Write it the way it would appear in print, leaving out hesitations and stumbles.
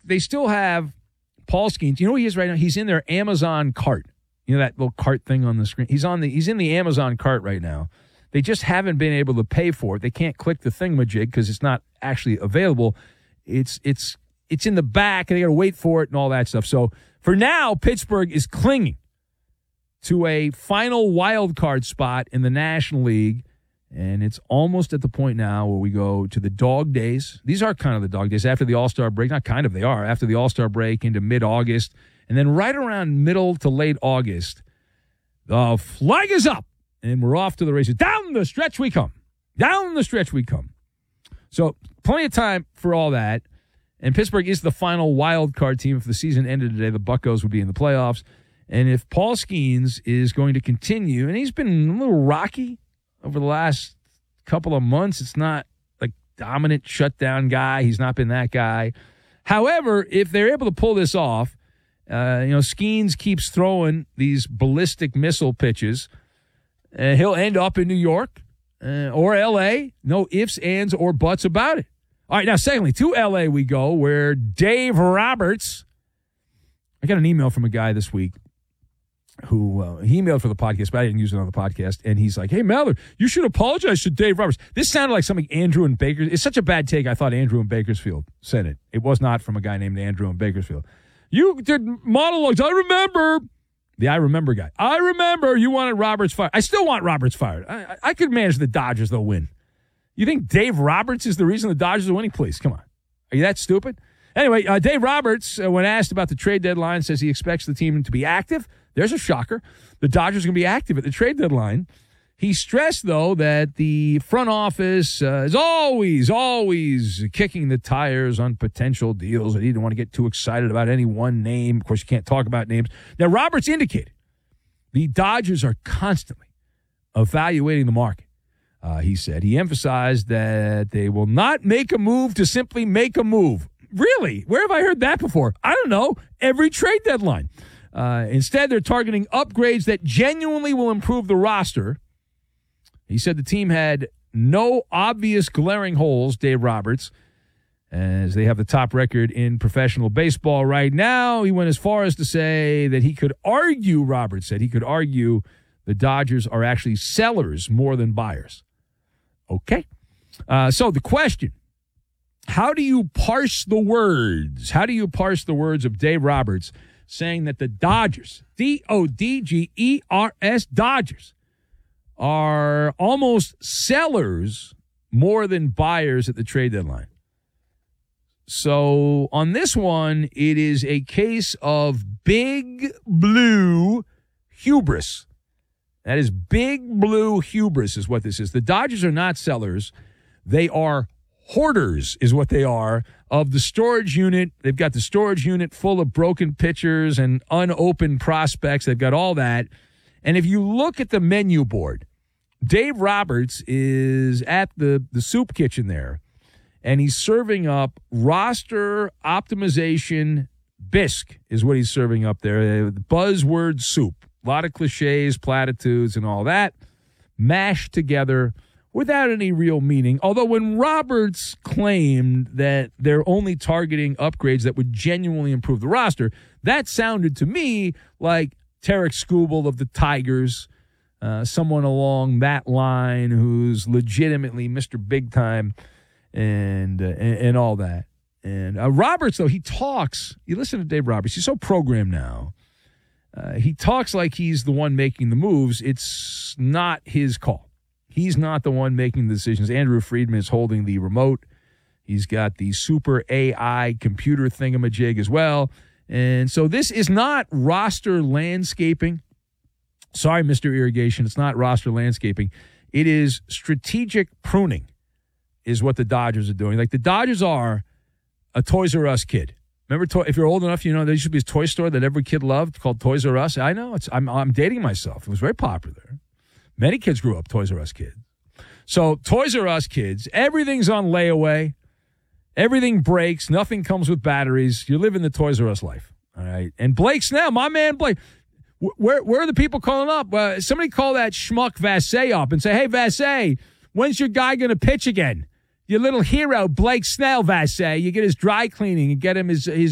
they still have Paul Skeens. You know who he is right now? He's in their Amazon cart. You know that little cart thing on the screen? He's in the Amazon cart right now. They just haven't been able to pay for it. They can't click the thingamajig because it's not actually available. It's in the back, and they got to wait for it and all that stuff. So for now, Pittsburgh is clinging to a final wild card spot in the National League, and it's almost at the point now where we go to the dog days. These are kind of the dog days after the All-Star break. Not kind of, they are. After the All-Star break into mid-August, and then right around middle to late August, the flag is up, and we're off to the races. Down the stretch we come. Down the stretch we come. So plenty of time for all that. And Pittsburgh is the final wild card team. If the season ended today, the Buccos would be in the playoffs. And if Paul Skeens is going to continue, and he's been a little rocky over the last couple of months, it's not like dominant shutdown guy. He's not been that guy. However, if they're able to pull this off, Skeens keeps throwing these ballistic missile pitches, and he'll end up in New York or L.A. No ifs, ands, or buts about it. All right, now, secondly, to L.A. we go, where Dave Roberts, I got an email from a guy this week who he emailed for the podcast, but I didn't use it on the podcast, and he's like, hey, Maller, you should apologize to Dave Roberts. This sounded like something Andrew and Baker. It's such a bad take, I thought Andrew and Bakersfield said it. It was not from a guy named Andrew and Bakersfield. You did monologues. I remember. The I remember guy. I remember you wanted Roberts fired. I still want Roberts fired. I could manage the Dodgers, they'll win. You think Dave Roberts is the reason the Dodgers are winning? Please, come on. Are you that stupid? Anyway, Dave Roberts, when asked about the trade deadline, says he expects the team to be active. There's a shocker. The Dodgers are going to be active at the trade deadline. He stressed, though, that the front office is always kicking the tires on potential deals. That he didn't want to get too excited about any one name. Of course, you can't talk about names. Now, Roberts indicated the Dodgers are constantly evaluating the market. He said he emphasized that they will not make a move to simply make a move. Really? Where have I heard that before? I don't know. Every trade deadline. Instead, they're targeting upgrades that genuinely will improve the roster. He said the team had no obvious glaring holes, Dave Roberts, as they have the top record in professional baseball right now. He went as far as to say that he could argue, Roberts said, the Dodgers are actually sellers more than buyers. Okay. So the question, how do you parse the words? How do you parse the words of Dave Roberts saying that the Dodgers, Dodgers, Dodgers, are almost sellers more than buyers at the trade deadline? So on this one, it is a case of big blue hubris. That is big blue hubris is what this is. The Dodgers are not sellers. They are hoarders is what they are of the storage unit. They've got the storage unit full of broken pitchers and unopened prospects. They've got all that. And if you look at the menu board, Dave Roberts is at the soup kitchen there, and he's serving up roster optimization bisque is what he's serving up there. Buzzword soup. A lot of cliches, platitudes, and all that mashed together without any real meaning. Although when Roberts claimed that they're only targeting upgrades that would genuinely improve the roster, that sounded to me like Tarek Skubal of the Tigers, someone along that line who's legitimately Mr. Big Time and all that. And Roberts, though, he talks. You listen to Dave Roberts. He's so programmed now. He talks like he's the one making the moves. It's not his call. He's not the one making the decisions. Andrew Friedman is holding the remote. He's got the super AI computer thingamajig as well. And so this is not roster landscaping. Sorry, Mr. Irrigation. It's not roster landscaping. It is strategic pruning is what the Dodgers are doing. Like the Dodgers are a Toys R Us kid. Remember, if you're old enough, you know there used to be a toy store that every kid loved called Toys R Us. I know. I'm dating myself. It was very popular. Many kids grew up Toys R Us kids. So Toys R Us kids, everything's on layaway. Everything breaks. Nothing comes with batteries. You live in the Toys R Us life. All right. And Blake Snell, my man Blake, where are the people calling up? Somebody call that schmuck Vassay up and say, hey, Vassay, when's your guy going to pitch again? Your little hero, Blake Snell, Vassay. You get his dry cleaning and get him his